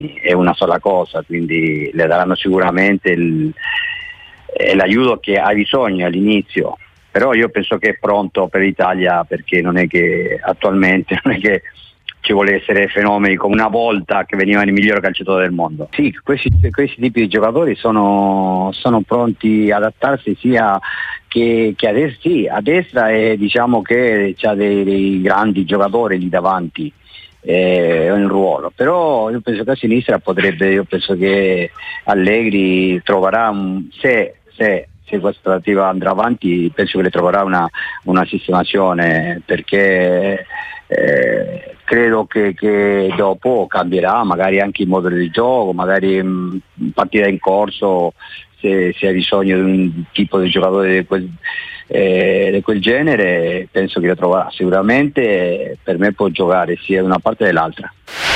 è una sola cosa, quindi le daranno sicuramente l'aiuto che ha bisogno all'inizio, però io penso che è pronto per l'Italia, perché non è che attualmente non è che ci vuole essere fenomeni come una volta che venivano i migliori calciatori del mondo. Sì, questi tipi di giocatori sono pronti ad adattarsi sia che a destra, e diciamo che c'ha dei grandi giocatori lì davanti in ruolo, però io penso che a sinistra io penso che Allegri troverà se questa trattativa andrà avanti, penso che le troverà una sistemazione, perché credo che dopo cambierà magari anche il modo di gioco, magari in partita in corso, se hai bisogno di un tipo di giocatore di quel genere, penso che lo troverà sicuramente. Per me può giocare sia da una parte che dall'altra.